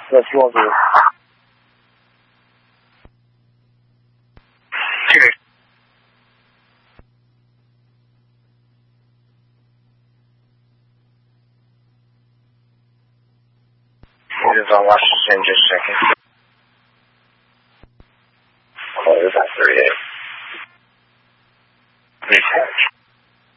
那希望是这个 It's on Washington, just checking. Call this at 38.